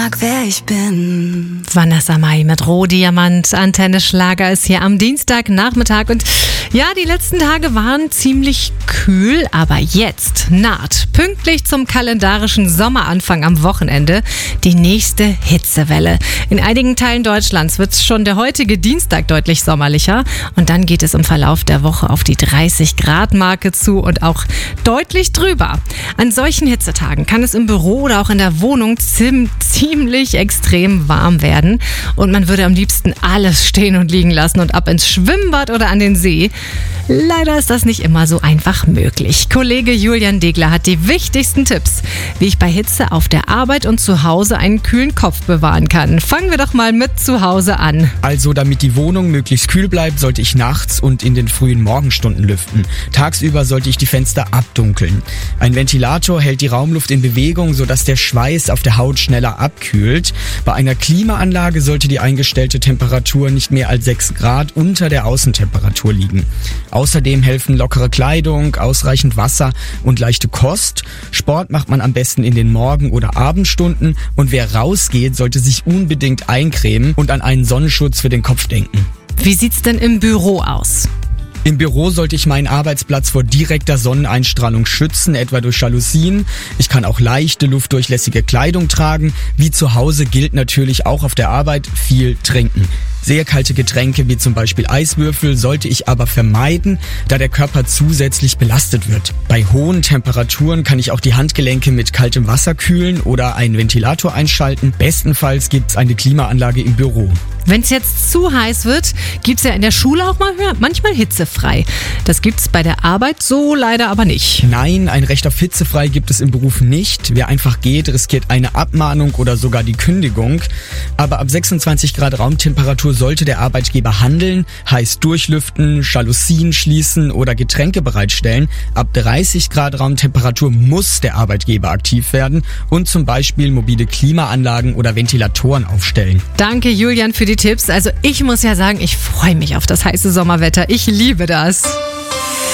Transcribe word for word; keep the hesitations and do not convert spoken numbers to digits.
Wer ich bin. Vanessa Mai mit Rohdiamant. Antenne Schlager ist hier am Dienstagnachmittag. Und ja, die letzten Tage waren ziemlich kühl, aber jetzt naht pünktlich zum kalendarischen Sommeranfang am Wochenende die nächste Hitzewelle. In einigen Teilen Deutschlands wird schon der heutige Dienstag deutlich sommerlicher. Und dann geht es im Verlauf der Woche auf die dreißig Grad Marke zu und auch deutlich drüber. An solchen Hitzetagen kann es im Büro oder auch in der Wohnung ziemlich ziemlich extrem warm werden und man würde am liebsten alles stehen und liegen lassen und ab ins Schwimmbad oder an den See. Leider ist das nicht immer so einfach möglich. Kollege Julian Degler hat die wichtigsten Tipps, wie ich bei Hitze auf der Arbeit und zu Hause einen kühlen Kopf bewahren kann. Fangen wir doch mal mit zu Hause an. Also, damit die Wohnung möglichst kühl bleibt, sollte ich nachts und in den frühen Morgenstunden lüften. Tagsüber sollte ich die Fenster abdunkeln. Ein Ventilator hält die Raumluft in Bewegung, sodass der Schweiß auf der Haut schneller abkühlt. Bei einer Klimaanlage sollte die eingestellte Temperatur nicht mehr als sechs Grad unter der Außentemperatur liegen. Außerdem helfen lockere Kleidung, ausreichend Wasser und leichte Kost. Sport macht man am besten in den Morgen- oder Abendstunden und wer rausgeht, sollte sich unbedingt eincremen und an einen Sonnenschutz für den Kopf denken. Wie sieht's denn im Büro aus? Im Büro sollte ich meinen Arbeitsplatz vor direkter Sonneneinstrahlung schützen, etwa durch Jalousien. Ich kann auch leichte, luftdurchlässige Kleidung tragen. Wie zu Hause gilt natürlich auch auf der Arbeit viel trinken. Sehr kalte Getränke wie zum Beispiel Eiswürfel sollte ich aber vermeiden, da der Körper zusätzlich belastet wird. Bei hohen Temperaturen kann ich auch die Handgelenke mit kaltem Wasser kühlen oder einen Ventilator einschalten. Bestenfalls gibt's eine Klimaanlage im Büro. Wenn es jetzt zu heiß wird, gibt's ja in der Schule auch mal manchmal hitzefrei. Das gibt's bei der Arbeit so leider aber nicht. Nein, ein Recht auf hitzefrei gibt es im Beruf nicht. Wer einfach geht, riskiert eine Abmahnung oder sogar die Kündigung. Aber ab sechsundzwanzig Grad Raumtemperatur sollte der Arbeitgeber handeln, heißt durchlüften, Jalousien schließen oder Getränke bereitstellen. Ab dreißig Grad Raumtemperatur muss der Arbeitgeber aktiv werden und zum Beispiel mobile Klimaanlagen oder Ventilatoren aufstellen. Danke Julian für die Tipps. Also ich muss ja sagen, ich freue mich auf das heiße Sommerwetter. Ich liebe das.